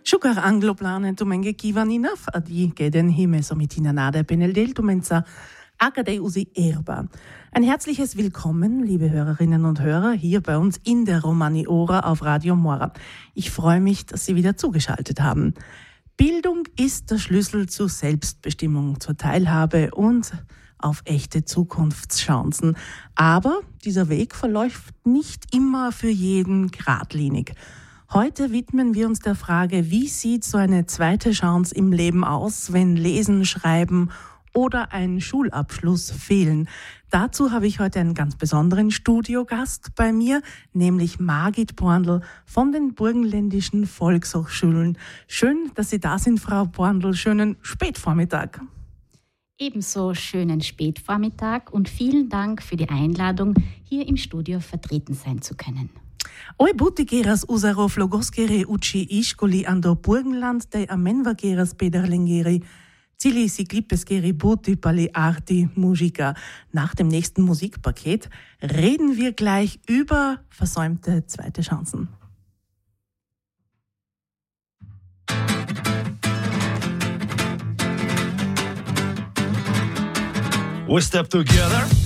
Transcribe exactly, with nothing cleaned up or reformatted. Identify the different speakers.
Speaker 1: Shukar angloplane tumenge kivaninaf adi geden hime somitina nade beneldel tumenza akadei usi erba. Ein herzliches Willkommen, liebe Hörerinnen und Hörer, hier bei uns in der Romani-Ora auf Radio Mora. Ich freue mich, dass Sie wieder zugeschaltet haben. Bildung ist der Schlüssel zur Selbstbestimmung, zur Teilhabe und auf echte Zukunftschancen. Aber dieser Weg verläuft nicht immer für jeden geradlinig. Heute widmen wir uns der Frage, wie sieht so eine zweite Chance im Leben aus, wenn Lesen, Schreiben oder ein Schulabschluss fehlen. Dazu habe ich heute einen ganz besonderen Studiogast bei mir, nämlich Margit Borndl von den Burgenländischen Volkshochschulen. Schön, dass Sie da sind, Frau Borndl. Schönen Spätvormittag.
Speaker 2: Ebenso schönen Spätvormittag und vielen Dank für die Einladung, hier im Studio vertreten sein zu können.
Speaker 1: Oi butigeras usaro flogoskere uci iskoli ando Burgenland dei amenvageras pederlengeri Zili si clipeskeri buti pali arti musica. Nach dem nächsten Musikpaket reden wir gleich über versäumte zweite Chancen.
Speaker 3: We step together.